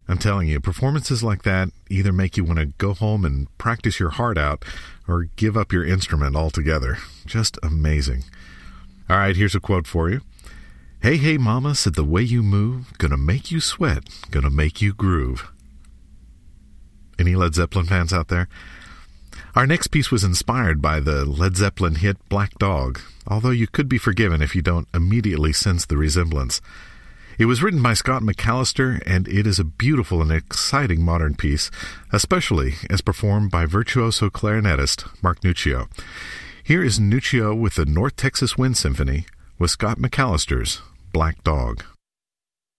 I'm telling you, performances like that either make you want to go home and practice your heart out or give up your instrument altogether. Just amazing. All right, here's a quote for you. Hey, hey, mama, said the way you move, gonna make you sweat, gonna make you groove. Any Led Zeppelin fans out there? Our next piece was inspired by the Led Zeppelin hit Black Dog, although you could be forgiven if you don't immediately sense the resemblance. It was written by Scott McAllister, and it is a beautiful and exciting modern piece, especially as performed by virtuoso clarinetist Mark Nuccio. Here is Nuccio with the North Texas Wind Symphony with Scott McAllister's Black Dog.